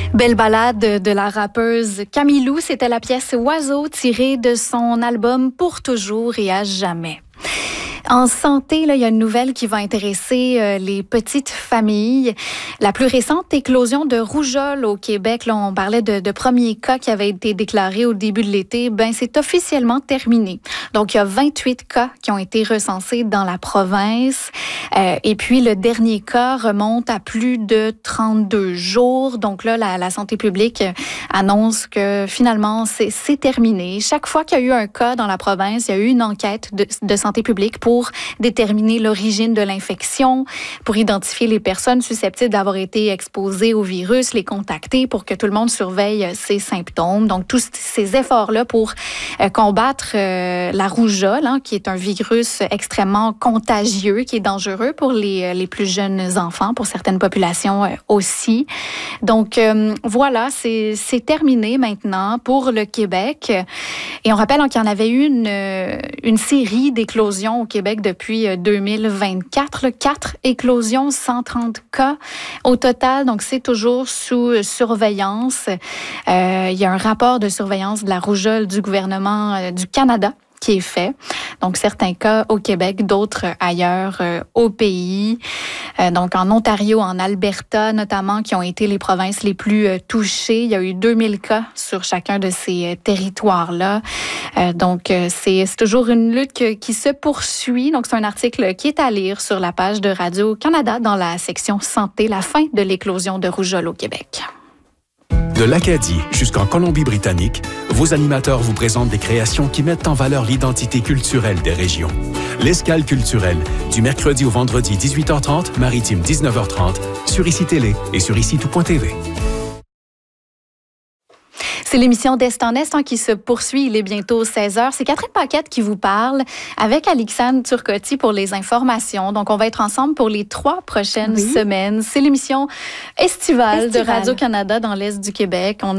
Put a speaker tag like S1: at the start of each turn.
S1: Belle balade de la rappeuse Camille Lou, c'était la pièce Oiseau tirée de son album Pour toujours et à jamais. En santé, là, il y a une nouvelle qui va intéresser les petites familles. La plus récente éclosion de rougeole au Québec, là, on parlait de premiers cas qui avaient été déclarés au début de l'été, ben c'est officiellement terminé. Donc, il y a 28 cas qui ont été recensés dans la province. Et puis, le dernier cas remonte à plus de 32 jours. Donc là, la santé publique annonce que finalement, c'est terminé. Chaque fois qu'il y a eu un cas dans la province, il y a eu une enquête de santé publique pour déterminer l'origine de l'infection, pour identifier les personnes susceptibles d'avoir été exposées au virus, les contacter pour que tout le monde surveille ces symptômes. Donc, tous ces efforts-là pour combattre la rougeole, hein, qui est un virus extrêmement contagieux, qui est dangereux pour les plus jeunes enfants, pour certaines populations aussi. Donc, voilà, c'est terminé maintenant pour le Québec. Et on rappelle qu'il y en avait eu une série d'éclosions au Québec depuis 2024. 4 éclosions, 130 cas au total. Donc, c'est toujours sous surveillance. Il y a un rapport de surveillance de la rougeole du gouvernement du Canada qui est fait. Donc, certains cas au Québec, d'autres ailleurs au pays. Donc, en Ontario, en Alberta notamment, qui ont été les provinces les plus touchées. Il y a eu 2000 cas sur chacun de ces territoires-là. Donc, c'est toujours une lutte qui se poursuit. Donc, c'est un article qui est à lire sur la page de Radio-Canada dans la section santé, la fin de l'éclosion de rougeole au Québec.
S2: De l'Acadie jusqu'en Colombie-Britannique, vos animateurs vous présentent des créations qui mettent en valeur l'identité culturelle des régions. L'Escale culturelle, du mercredi au vendredi 18h30, maritime 19h30, sur ICI Télé et sur ICI-tout.tv.
S1: C'est l'émission d'Est en Est qui se poursuit. Il est bientôt 16h. C'est Catherine Paquette qui vous parle avec Alexandre Turcotti pour les informations. Donc, on va être ensemble pour les 3 prochaines semaines. C'est l'émission estivale de Radio-Canada dans l'Est du Québec.